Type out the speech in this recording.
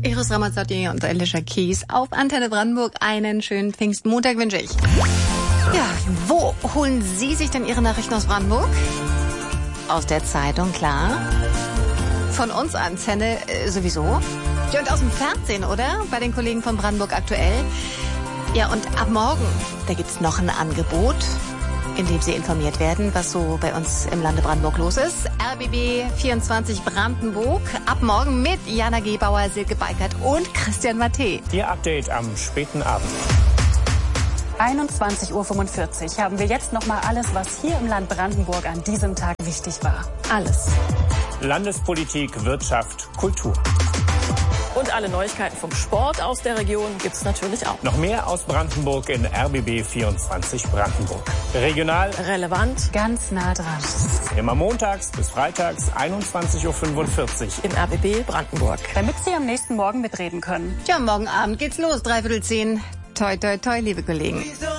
Eros Ramazzotti und Alicia Keys auf Antenne Brandenburg. Einen schönen Pfingstmontag wünsche ich. Ja, wo holen Sie sich denn Ihre Nachrichten aus Brandenburg? Aus der Zeitung, klar. Von uns Antenne sowieso. Ja, und aus dem Fernsehen, oder? Bei den Kollegen von Brandenburg aktuell. Ja, und ab morgen, da gibt's noch ein Angebot, in dem Sie informiert werden, was so bei uns im Lande Brandenburg los ist. RBB 24 Brandenburg. Ab morgen mit Jana Gebauer, Silke Beikert und Christian Matte. Ihr Update am späten Abend. 21:45 Uhr haben wir jetzt noch mal alles, was hier im Land Brandenburg an diesem Tag wichtig war. Alles. Landespolitik, Wirtschaft, Kultur. Und alle Neuigkeiten vom Sport aus der Region gibt's natürlich auch. Noch mehr aus Brandenburg in RBB 24 Brandenburg. Regional relevant, ganz nah dran. Immer montags bis freitags 21:45 Uhr im RBB Brandenburg. Damit Sie am nächsten Morgen mitreden können. Tja, morgen Abend geht's los, 9:45. Toi, toi, toi, liebe Kollegen.